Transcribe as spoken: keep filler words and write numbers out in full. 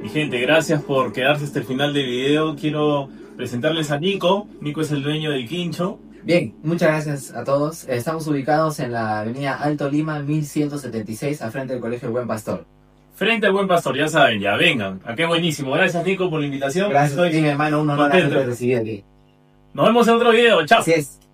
Mi gente, gracias por quedarse hasta el final del video. Quiero presentarles a Nico. Nico es el dueño del Quincho. Bien, muchas gracias a todos. Estamos ubicados en la avenida Alto Lima mil ciento setenta y seis, al frente del Colegio Buen Pastor. Frente al Buen Pastor, ya saben, ya vengan. Acá es buenísimo. Gracias, Nico, por la invitación. Gracias, Estoy mi hermano, un honor contento. haberte recibido aquí. Nos vemos en otro video. Chao. Así es.